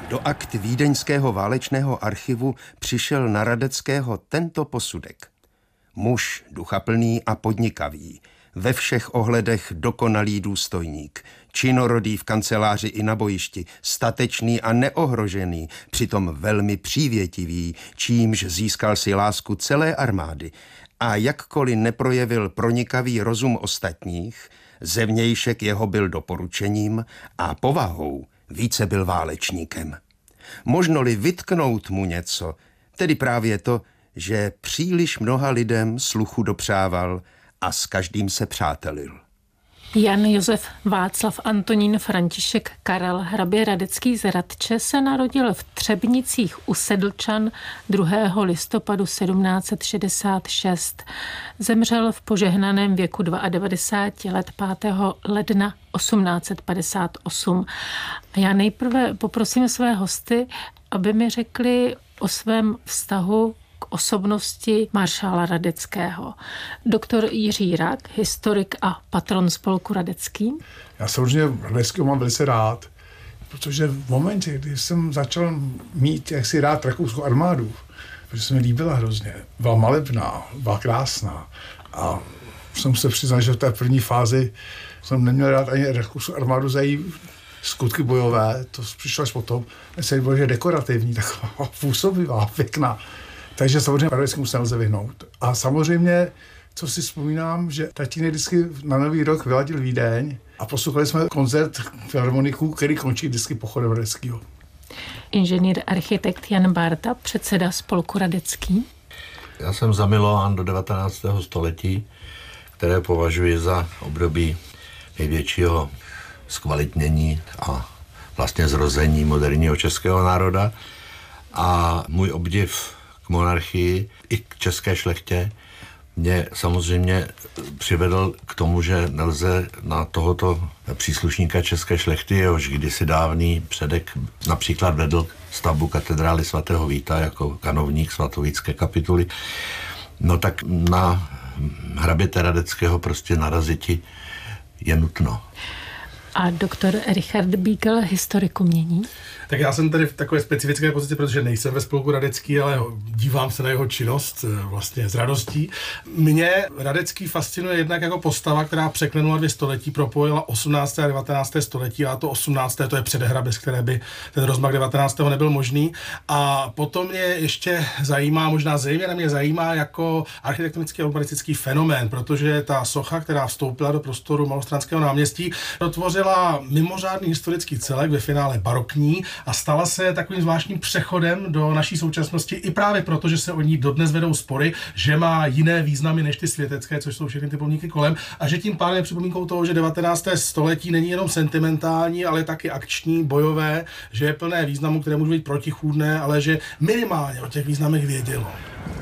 Do akt Vídeňského válečného archivu přišel na Radeckého tento posudek. Muž duchaplný a podnikavý, ve všech ohledech dokonalý důstojník, činorodý v kanceláři i na bojišti, statečný a neohrožený, přitom velmi přívětivý, čímž získal si lásku celé armády a jakkoliv neprojevil pronikavý rozum ostatních, zevnějšek jeho byl doporučením a povahou více byl válečníkem. Možno-li vytknout mu něco, tedy právě to, že příliš mnoha lidem sluchu dopřával a s každým se přátelil. Jan Josef Václav Antonín František Karel hrabě Radecký z Radče se narodil v Třebnicích u Sedlčan 2. listopadu 1766. Zemřel v požehnaném věku 92 let 5. ledna 1858. A já nejprve poprosím své hosty, aby mi řekli o svém vztahu k osobnosti maršála Radeckého. Doktor Jiří Rak, historik a patron spolku Radecký. Já samozřejmě Radeckého mám velice rád, protože v momentě, kdy jsem začal mít jaksi rád rakouskou armádu, protože se mi líbila hrozně, byla malebná, byla krásná a jsem se přiznal, že v té první fázi jsem neměl rád ani rakouskou armádu za její skutky bojové, to přišlo až potom, se bylo, že dekorativní, taková působivá, pěkná. Takže samozřejmě Radeckému se nelze vyhnout. A samozřejmě, co si vzpomínám, že tatínek vždycky na Nový rok vyladil Vídeň a poslouchali jsme koncert filharmoniků, který končí vždycky pochodem Radeckého. Inženýr architekt Jan Bárta, předseda spolku Radecký. Já jsem zamilován do 19. století, které považuji za období největšího zkvalitnění a vlastně zrození moderního českého národa. A můj obdiv k monarchii i k české šlechtě mě samozřejmě přivedl k tomu, že nelze na tohoto příslušníka české šlechty, jehož kdysi dávný předek například vedl stavbu katedrály svatého Víta jako kanovník svatovícké kapituly, no tak na hraběte Radeckého prostě naraziti je nutno. A doktor Richard Bíkel, historik umění. Tak já jsem tady v takové specifické pozici, protože nejsem ve spolku Radecký, ale dívám se na jeho činnost vlastně s radostí. Mě Radecký fascinuje jednak jako postava, která překlenula 2 století, propojila 18. a 19. století, a to 18. to je předehra, bez které by ten rozmach 19. nebyl možný. A potom mě ještě zajímá, možná zejména mě zajímá jako architektonický a urbanistický fenomén, protože ta socha, která vstoupila do prostoru Malostranského náměstí, dotvořila mimořádný historický celek, ve finále barokní, a stala se takovým zvláštním přechodem do naší současnosti i právě proto, že se o ní dodnes vedou spory, že má jiné významy než ty světecké, což jsou všechny ty pomníky kolem, a že tím pádem je připomínkou toho, že 19. století není jenom sentimentální, ale taky akční, bojové, že je plné významů, které můžou být protichůdné, ale že minimálně o těch významech vědělo.